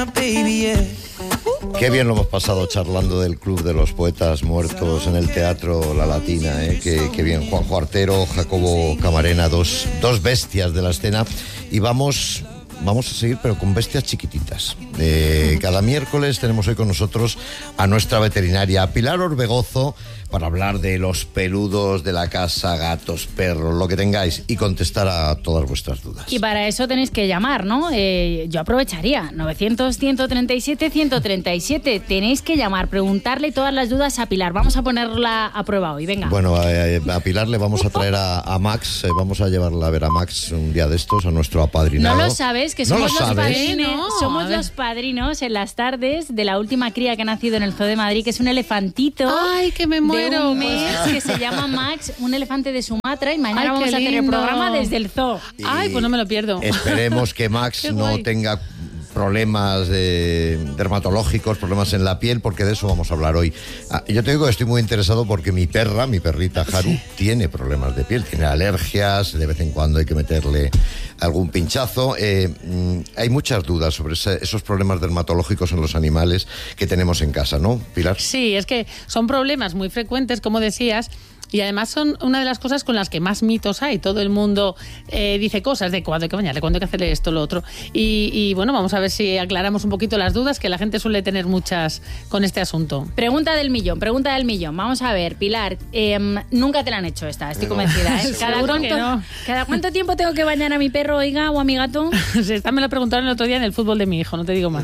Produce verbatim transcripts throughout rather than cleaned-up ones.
Qué bien lo hemos pasado charlando del Club de los Poetas Muertos en el Teatro La Latina, ¿eh? Qué, qué bien, Juanjo Artero, Jacobo Camarena, dos, dos bestias de la escena. Y vamos... Vamos a seguir, pero con bestias chiquititas. Eh, cada miércoles tenemos hoy con nosotros a nuestra veterinaria Pilar Orbegozo para hablar de los peludos de la casa, gatos, perros, lo que tengáis, y contestar a todas vuestras dudas. Y para eso tenéis que llamar, ¿no? Eh, yo aprovecharía, novecientos, ciento treinta y siete, ciento treinta y siete. Tenéis que llamar, preguntarle todas las dudas a Pilar. Vamos a ponerla a prueba hoy, venga. Bueno, a, a Pilar le vamos a traer a, a Max, eh, vamos a llevarla a ver a Max un día de estos, a nuestro apadrinado. No lo sabes, que somos, ¿No lo los, sabes? padrinos, No, somos los padrinos en las tardes de la última cría que ha nacido en el Zoo de Madrid, que es un elefantito. ¡Ay, que me muero! De un mes, que se llama Max, un elefante de Sumatra, y mañana Ay, vamos qué a hacer el lindo. programa desde el zoo. Y Ay, pues no me lo pierdo. Esperemos que Max Qué no guay. tenga problemas de dermatológicos, problemas en la piel, porque de eso vamos a hablar hoy. Ah, yo te digo que estoy muy interesado porque mi perra, mi perrita Haru, sí. tiene problemas de piel, tiene alergias, de vez en cuando hay que meterle algún pinchazo. Eh, mm, hay muchas dudas sobre ese, esos problemas dermatológicos en los animales que tenemos en casa, ¿no, Pilar? Sí, es que son problemas muy frecuentes, como decías, y además son una de las cosas con las que más mitos hay. Todo el mundo eh, dice cosas de cuándo hay que bañarle, cuándo hay que hacerle esto, lo otro. Y, y bueno, vamos a ver si aclaramos un poquito las dudas, que la gente suele tener muchas con este asunto. Pregunta del millón, pregunta del millón. Vamos a ver, Pilar, eh, nunca te la han hecho esta, estoy convencida, ¿eh? ¿Cada Seguro que cuánto, no. ¿Cada cuánto tiempo tengo que bañar a mi perro, oiga, o a mi gato? Esta me la preguntaron el otro día en el fútbol de mi hijo, no te digo más.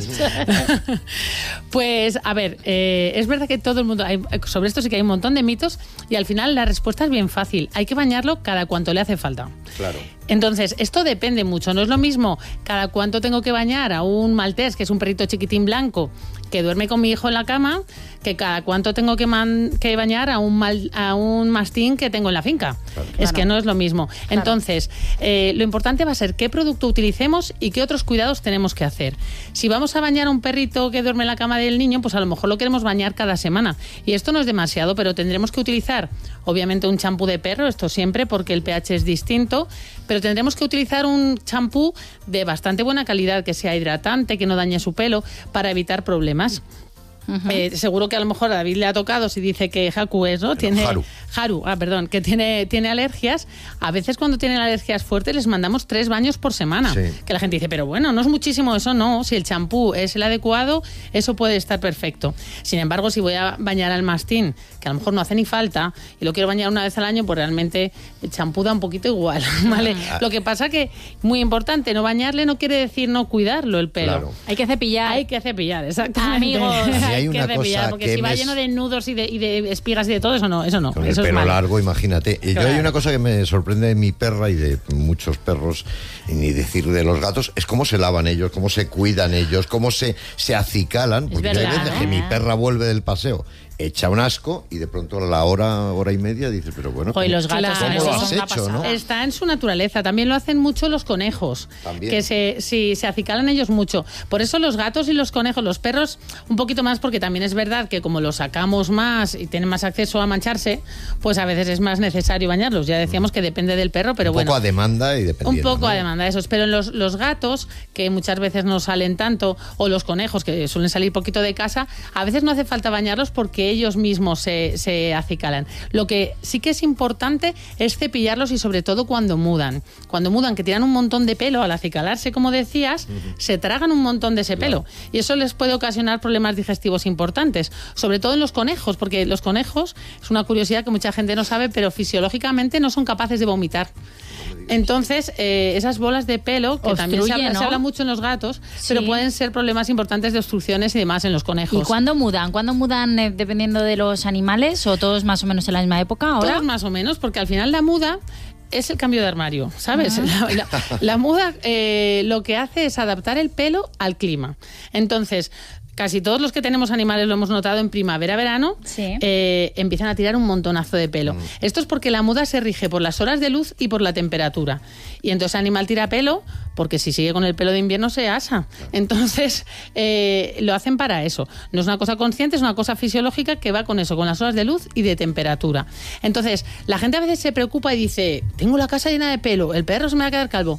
Pues, a ver, eh, es verdad que todo el mundo, hay, sobre esto sí que hay un montón de mitos, y al final la respuesta es bien fácil. Hay que bañarlo cada cuanto le hace falta. Claro. Entonces, esto depende mucho. No es lo mismo cada cuánto tengo que bañar a un maltés, que es un perrito chiquitín blanco, que duerme con mi hijo en la cama, que cada cuánto tengo que, man, que bañar a un, mal, a un mastín que tengo en la finca. Claro. Es que no es lo mismo. Claro. Entonces, eh, lo importante va a ser qué producto utilicemos y qué otros cuidados tenemos que hacer. Si vamos a bañar a un perrito que duerme en la cama del niño, pues a lo mejor lo queremos bañar cada semana. Y esto no es demasiado, pero tendremos que utilizar, obviamente, un champú de perro, esto siempre, porque el pH es distinto, pero tendremos que utilizar un champú de bastante buena calidad, que sea hidratante, que no dañe su pelo, para evitar problemas. Uh-huh. Eh, seguro que a lo mejor a David le ha tocado, si dice que Haku es, ¿no? Tiene Haru. Haru, ah, perdón, que tiene, tiene alergias. A veces cuando tienen alergias fuertes les mandamos tres baños por semana. Sí. Que la gente dice, pero bueno, no es muchísimo eso, no. Si el champú es el adecuado, eso puede estar perfecto. Sin embargo, si voy a bañar al mastín, que a lo mejor no hace ni falta, y lo quiero bañar una vez al año, pues realmente el champú da un poquito igual, ¿vale? Uh-huh. Lo que pasa que, muy importante, no bañarle no quiere decir no cuidarlo el pelo. Claro. Hay que cepillar. Hay que cepillar, exactamente. Amigos. Hay una que cepillar, cosa porque que si va me... lleno de nudos y de, y de espigas y de todo, eso no, eso no. Con eso el es pelo malo. largo, imagínate. Claro. Yo hay una cosa que me sorprende de mi perra y de muchos perros, y ni decir de los gatos, es cómo se lavan ellos, cómo se cuidan ellos, cómo se, se acicalan. Porque verdad, hay veces ¿eh? que mi perra vuelve del paseo, echa un asco y de pronto a la hora, hora y media dices, pero bueno, Hoy los gatos, ¿cómo claro, lo eso has es hecho, no? Está en su naturaleza. También lo hacen mucho los conejos. También. Que se, sí, se acicalan ellos mucho. Por eso los gatos y los conejos, los perros, un poquito más, porque también es verdad que como los sacamos más y tienen más acceso a mancharse, pues a veces es más necesario bañarlos. Ya decíamos que depende del perro, pero un bueno. Un poco a demanda y Un dependiendo. poco ¿no? a demanda de esos. Pero en los, los gatos, que muchas veces no salen tanto, o los conejos, que suelen salir poquito de casa, a veces no hace falta bañarlos porque ellos mismos se, se acicalan. Lo que sí que es importante es cepillarlos, y sobre todo cuando mudan. Cuando mudan, que tiran un montón de pelo, al acicalarse, como decías, uh-huh. se tragan un montón de ese pelo. Claro. Y eso les puede ocasionar problemas digestivos importantes. Sobre todo en los conejos, porque los conejos, es una curiosidad que mucha gente no sabe, pero fisiológicamente no son capaces de vomitar. Entonces, eh, esas bolas de pelo, que Obstruye, también se habla, ¿no? se habla mucho en los gatos, Sí. pero pueden ser problemas importantes de obstrucciones y demás en los conejos. ¿Y cuándo mudan? ¿Cuándo mudan eh, dependiendo de los animales, o todos más o menos en la misma época ahora? Todos más o menos, porque al final la muda es el cambio de armario, ¿sabes? Uh-huh. La, la, la muda eh, lo que hace es adaptar el pelo al clima. Entonces, casi todos los que tenemos animales lo hemos notado en primavera-verano, sí. eh, empiezan a tirar un montonazo de pelo. Mm. Esto es porque la muda se rige por las horas de luz y por la temperatura. Y entonces el animal tira pelo porque si sigue con el pelo de invierno se asa. Entonces eh, lo hacen para eso. No es una cosa consciente, es una cosa fisiológica que va con eso, con las horas de luz y de temperatura. Entonces la gente a veces se preocupa y dice, tengo la casa llena de pelo, el perro se me va a quedar calvo.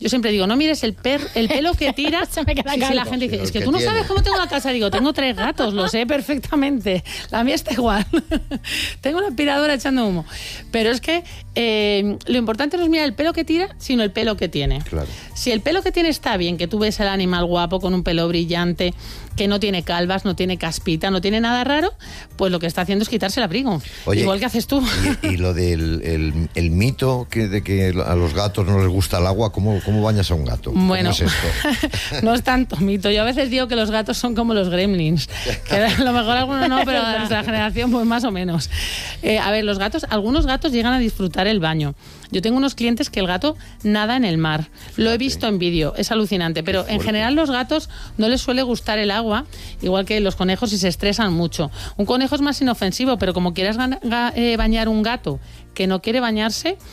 Yo siempre digo, no mires el, per, el pelo que tira. Se me queda sí, sí, la gente dice, es que, que tú no tiene. sabes cómo tengo la casa. Digo, tengo tres gatos, lo sé perfectamente. La mía está igual. Tengo una aspiradora echando humo. Pero es que eh, lo importante no es mirar el pelo que tira, sino el pelo que tiene. Claro. Si el pelo que tiene está bien, que tú ves al animal guapo, con un pelo brillante, que no tiene calvas, no tiene caspita, no tiene nada raro, pues lo que está haciendo es quitarse el abrigo. Oye, igual que haces tú. Y, y lo del el, el mito que, de que a los gatos no les gusta el agua, ¿cómo, cómo bañas a un gato? Bueno, ¿cómo es esto? No es tanto mito. Yo a veces digo que los gatos son como los gremlins. Que a lo mejor algunos no, pero de nuestra generación pues más o menos. Eh, a ver, los gatos, algunos gatos llegan a disfrutar el baño. Yo tengo unos clientes que el gato nada en el mar. Lo he visto en vídeo, es alucinante. Pero en general los gatos no les suele gustar el agua, igual que los conejos, y se estresan mucho. Un conejo es más inofensivo, pero como quieras eh, bañar un gato que no quiere bañarse,